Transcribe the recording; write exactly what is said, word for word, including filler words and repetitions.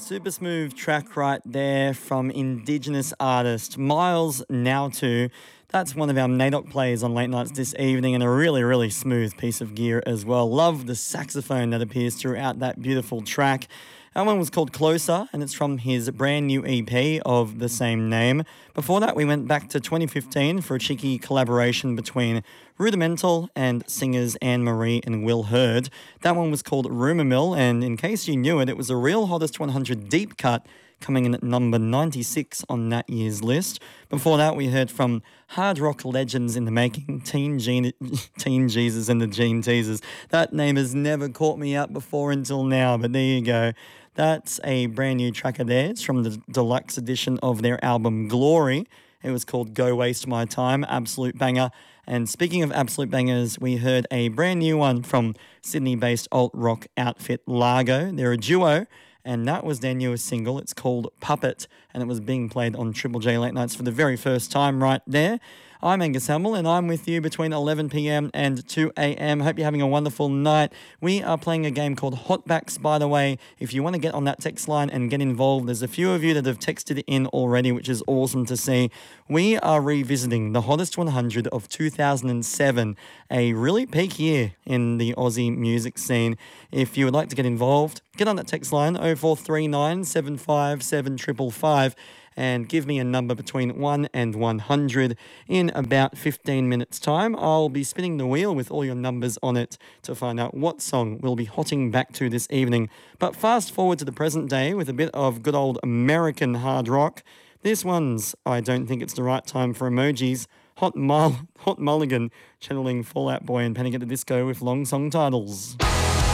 Super smooth track right there from Indigenous artist Miles Nautu. That's one of our NAIDOC plays on late nights this evening, and a really, really smooth piece of gear as well. Love the saxophone that appears throughout that beautiful track. That one was called Closer, and it's from his brand new E P of the same name. Before that, we went back to twenty fifteen for a cheeky collaboration between Rudimental and singers Anne-Marie and Will Hurd. That one was called Rumour Mill, and in case you knew it, it was a real Hottest one hundred deep cut, coming in at number ninety-six on that year's list. Before that, we heard from hard rock legends in the making, Teen, Gene- Teen Jesus and the Gene Teasers. That name has never caught me out before until now, but there you go. That's a brand new tracker there. It's from the deluxe edition of their album Glory. It was called Go Waste My Time, absolute banger. And speaking of absolute bangers, we heard a brand new one from Sydney-based alt-rock outfit Largo. They're a duo, and that was their newest single. It's called Puppet, and it was being played on Triple J Late Nights for the very first time right there. I'm Angus Hamill, and I'm with you between eleven p.m. and two a.m. Hope you're having a wonderful night. We are playing a game called Hotbacks, by the way. If you want to get on that text line and get involved, there's a few of you that have texted in already, which is awesome to see. We are revisiting the Hottest one hundred of two thousand seven, a really peak year in the Aussie music scene. If you would like to get involved, get on that text line, oh four three nine, seven five seven, five five five, and give me a number between one and one hundred. In about fifteen minutes' time, I'll be spinning the wheel with all your numbers on it to find out what song we'll be hotting back to this evening. But fast forward to the present day with a bit of good old American hard rock. This one's I Don't Think It's the Right Time for Emojis. Hot, Mul- Hot Mulligan channeling Fall Out Boy and Panic at the Disco with long song titles.